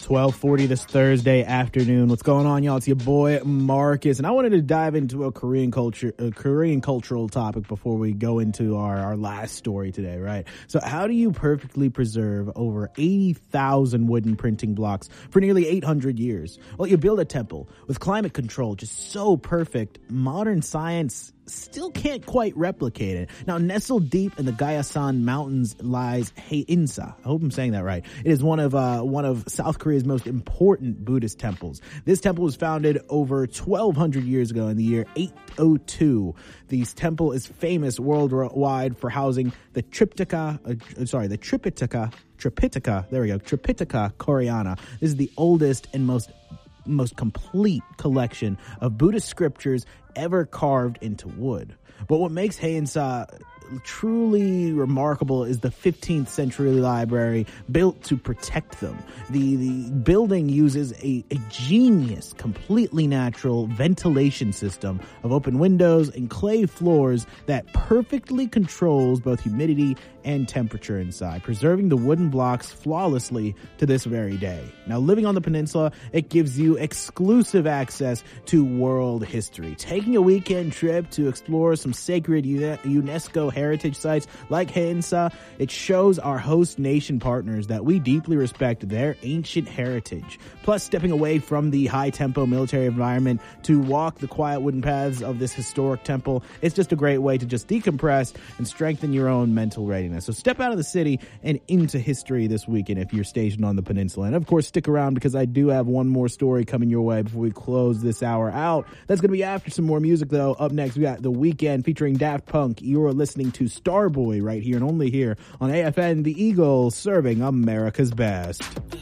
12:40 this Thursday afternoon. What's going on, y'all? It's your boy Marcus, and I wanted to dive into a Korean cultural topic before we go into our last story today, right? So how do you perfectly preserve over 80,000 wooden printing blocks for nearly 800 years? Well, you build a temple with climate control just so perfect, modern science still can't quite replicate it. Now, nestled deep in the Gyeosan Mountains lies Haeinsa. I hope I'm saying that right. It is one of South Korea's most important Buddhist temples. This temple was founded over 1,200 years ago in the year 802. This temple is famous worldwide for housing the Tripitaka. There we go. Tripitaka Koreana. This is the oldest and most complete collection of Buddhist scriptures ever carved into wood. But what makes Haeinsa truly remarkable is the 15th century library built to protect them. The building uses a genius, completely natural ventilation system of open windows and clay floors that perfectly controls both humidity and temperature inside, preserving the wooden blocks flawlessly to this very day. Now, living on the peninsula, it gives you exclusive access to world history. Taking a weekend trip to explore some sacred UNESCO heritage sites like Haeinsa, it shows our host nation partners that we deeply respect their ancient heritage. Plus, stepping away from the high-tempo military environment to walk the quiet wooden paths of this historic temple, it's just a great way to just decompress and strengthen your own mental readiness. So step out of the city and into history this weekend if you're stationed on the peninsula. And of course, stick around because I do have one more story coming your way before we close this hour out. That's going to be after some more music, though. Up next, we got The Weeknd featuring Daft Punk. You're listening to Starboy right here and only here on AFN, the Eagle, serving America's best.